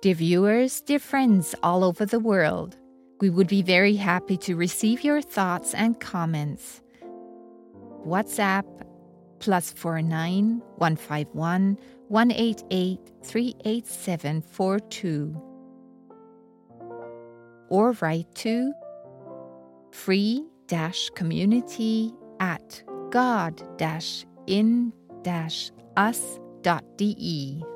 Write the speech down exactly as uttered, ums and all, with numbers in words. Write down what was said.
Dear viewers, dear friends all over the world, we would be very happy to receive your thoughts and comments. WhatsApp plus four nine one five one one eight eight three eight seven four two, or write to free dash community at god dash in dash us dot de.